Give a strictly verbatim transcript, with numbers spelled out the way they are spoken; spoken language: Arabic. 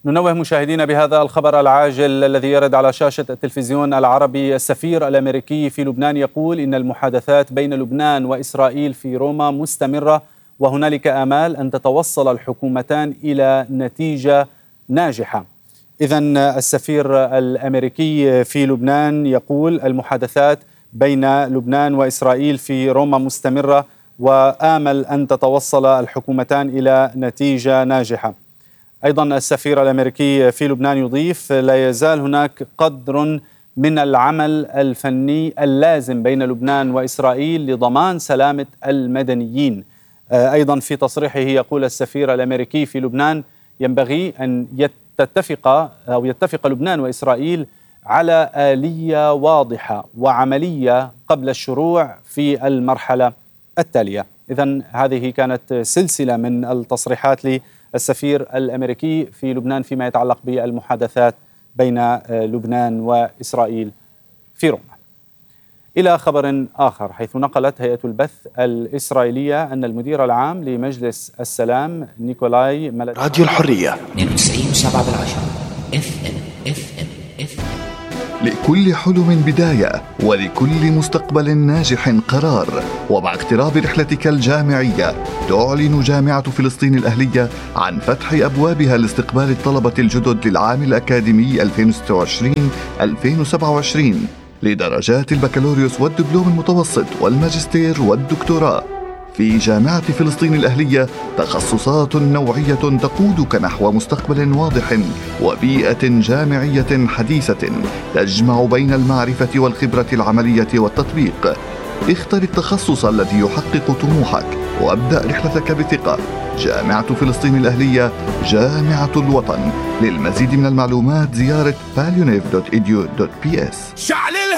ننوه مشاهدينا بهذا الخبر العاجل الذي يرد على شاشة التلفزيون العربي. السفير الأمريكي في لبنان يقول إن المحادثات بين لبنان وإسرائيل في روما مستمرة، وهنالك آمال أن تتوصل الحكومتان إلى نتيجة ناجحة. إذن السفير الأمريكي في لبنان يقول المحادثات بين لبنان وإسرائيل في روما مستمرة، وآمل أن تتوصل الحكومتان إلى نتيجة ناجحة. أيضا السفير الأمريكي في لبنان يضيف لا يزال هناك قدر من العمل الفني اللازم بين لبنان وإسرائيل لضمان سلامة المدنيين. أيضا في تصريحه يقول السفير الأمريكي في لبنان ينبغي أن يتفق أو يتفق لبنان وإسرائيل على آلية واضحة وعملية قبل الشروع في المرحلة التالية. إذن هذه كانت سلسلة من التصريحات للسفير الأمريكي في لبنان فيما يتعلق بالمحادثات بين لبنان وإسرائيل في روما. إلى خبر آخر، حيث نقلت هيئة البث الإسرائيلية أن المدير العام لمجلس السلام نيكولاي ملد... راديو الحرية اثنين وتسعين وسبعة بالعشرة اف ام اف ام اف ام. لكل حلم بداية ولكل مستقبل ناجح قرار. ومع اقتراب رحلتك الجامعية تعلن جامعة فلسطين الأهلية عن فتح أبوابها لاستقبال الطلبة الجدد للعام الأكاديمي ألفين وستة وعشرين ألفين وسبعة وعشرين لدرجات البكالوريوس والدبلوم المتوسط والماجستير والدكتوراه. في جامعة فلسطين الأهلية تخصصات نوعية تقودك نحو مستقبل واضح وبيئة جامعية حديثة تجمع بين المعرفة والخبرة العملية والتطبيق. اختر التخصص الذي يحقق طموحك وابدأ رحلتك بثقة. جامعة فلسطين الأهلية، جامعة الوطن. للمزيد من المعلومات زيارة باليونيف دوت إي دي يو دوت بي إس.